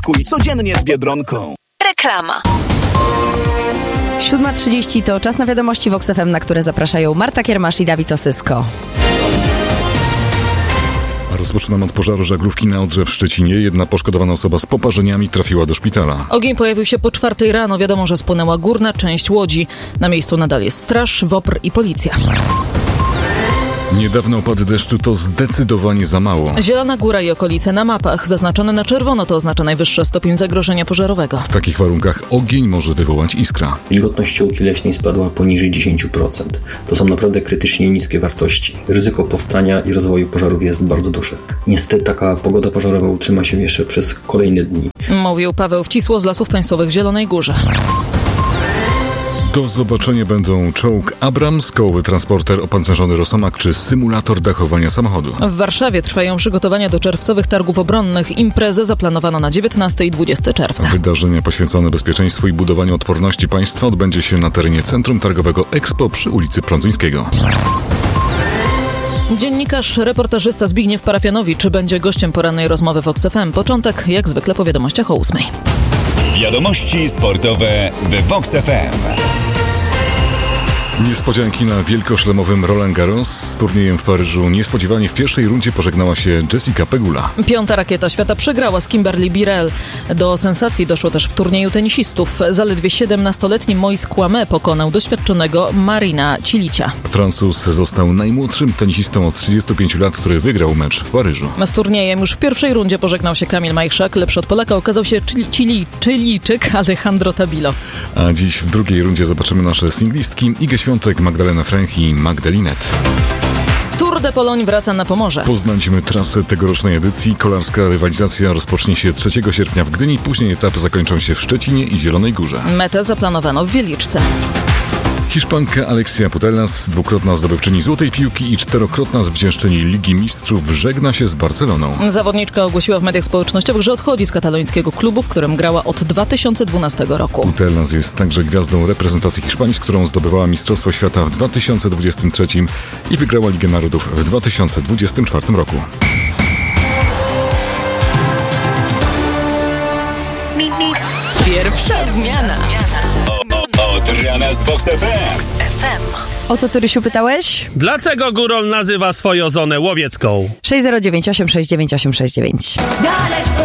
Zyskuj codziennie z Biedronką. Reklama. 7:30 to czas na wiadomości Vox FM, na które zapraszają Marta Kiermasz i Dawid Osysko. Rozpoczynam od pożaru żaglówki na Odrze w Szczecinie. Jedna poszkodowana osoba z poparzeniami trafiła do szpitala. Ogień pojawił się po 4 rano. Wiadomo, że spłonęła górna część łodzi. Na miejscu nadal jest straż, WOPR i policja. Niedawne opady deszczu to zdecydowanie za mało. Zielona Góra i okolice na mapach. Zaznaczone na czerwono to oznacza najwyższy stopień zagrożenia pożarowego. W takich warunkach ogień może wywołać iskra. Wilgotność działki leśnej spadła poniżej 10%. To są naprawdę krytycznie niskie wartości. Ryzyko powstania i rozwoju pożarów jest bardzo duże. Niestety taka pogoda pożarowa utrzyma się jeszcze przez kolejne dni. Mówił Paweł Wcisło z Lasów Państwowych w Zielonej Górze. Do zobaczenia będą czołg Abrams, kołowy transporter opancerzony Rosomak czy symulator dachowania samochodu. W Warszawie trwają przygotowania do czerwcowych targów obronnych. Imprezę zaplanowano na 19 i 20 czerwca. Wydarzenie poświęcone bezpieczeństwu i budowaniu odporności państwa odbędzie się na terenie Centrum Targowego Expo przy ulicy Prądzyńskiego. Dziennikarz, reportażysta Zbigniew Parafianowicz będzie gościem porannej rozmowy Vox FM. Początek jak zwykle po wiadomościach o 8:00. Wiadomości sportowe w Vox FM. Niespodzianki na wielkoszlemowym Roland Garros. Z turniejem w Paryżu niespodziewanie w pierwszej rundzie pożegnała się Jessica Pegula. 5. rakieta świata przegrała z Kimberly Birrell. Do sensacji doszło też w turnieju tenisistów. Zaledwie 17-letni Moïse Kouamé pokonał doświadczonego Marina Cilicia. Francuz został najmłodszym tenisistą od 35 lat, który wygrał mecz w Paryżu. Z turniejem już w pierwszej rundzie pożegnał się Kamil Majchrzak. Lepszy od Polaka okazał się Chilijczyk Alejandro Tabilo. A dziś w drugiej rundzie zobaczymy nasze singlistki Igę Świątek, Magdalena Fręch i Magdalinet. Tour de Pologne wraca na Pomorze. Poznaliśmy trasę tegorocznej edycji. Kolarska rywalizacja rozpocznie się 3 sierpnia w Gdyni. Później etapy zakończą się w Szczecinie i Zielonej Górze. Metę zaplanowano w Wieliczce. Hiszpanka Alexia Putellas, dwukrotna zdobywczyni Złotej Piłki i 4-krotna zwyciężczyni Ligi Mistrzów, żegna się z Barceloną. Zawodniczka ogłosiła w mediach społecznościowych, że odchodzi z katalońskiego klubu, w którym grała od 2012 roku. Putellas jest także gwiazdą reprezentacji Hiszpanii, z którą zdobywała Mistrzostwo Świata w 2023 i wygrała Ligę Narodów w 2024 roku. Pierwsza zmiana. Od rana z Vox FM. O co ty, Rysiu, pytałeś? Dlaczego Górol nazywa swoją zonę łowiecką? 609 869 869.